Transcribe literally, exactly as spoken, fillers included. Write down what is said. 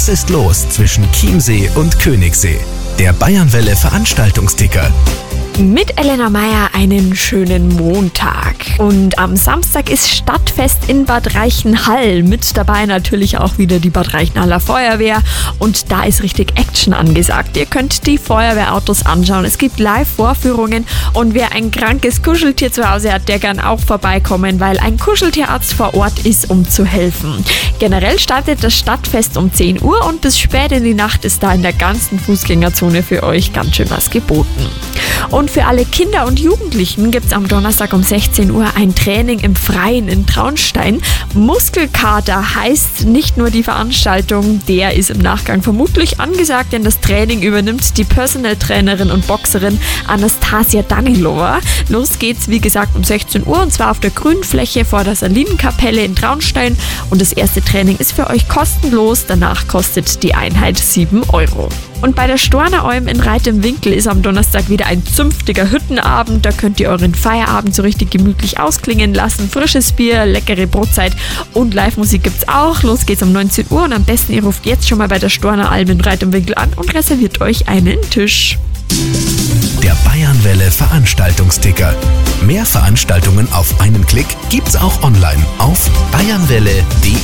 ist los zwischen Chiemsee und Königssee? Der Bayernwelle Veranstaltungsticker. Mit Elena Meyer einen schönen Montag. Und am Samstag ist Stadtfest in Bad Reichenhall. Mit dabei natürlich auch wieder die Bad Reichenhaller Feuerwehr. Und da ist richtig Action angesagt. Ihr könnt die Feuerwehrautos anschauen. Es gibt Live-Vorführungen. Und wer ein krankes Kuscheltier zu Hause hat, der kann auch vorbeikommen, weil ein Kuscheltierarzt vor Ort ist, um zu helfen. Generell startet das Stadtfest um zehn Uhr und bis spät in die Nacht ist da in der ganzen Fußgängerzone für euch ganz schön was geboten. Und für alle Kinder und Jugendlichen gibt es am Donnerstag um sechzehn Uhr ein Training im Freien in Traunstein. Muskelkater heißt nicht nur die Veranstaltung, der ist im Nachgang vermutlich angesagt, denn das Training übernimmt die Personal Trainerin und Boxerin Anastasia Danilova. Los geht's, wie gesagt, um sechzehn Uhr und zwar auf der Grünfläche vor der Salinenkapelle in Traunstein. Und das erste Training ist für euch kostenlos, danach kostet die Einheit sieben Euro. Und bei der Storneralm in Reit im Winkel ist am Donnerstag wieder ein zünftiger Hüttenabend. Da könnt ihr euren Feierabend so richtig gemütlich ausklingen lassen. Frisches Bier, leckere Brotzeit und Live-Musik gibt's auch. Los geht's um neunzehn Uhr und am besten ihr ruft jetzt schon mal bei der Storneralm in Reit im Winkel an und reserviert euch einen Tisch. Der Bayernwelle Veranstaltungsticker. Mehr Veranstaltungen auf einen Klick gibt's auch online auf bayernwelle punkt de.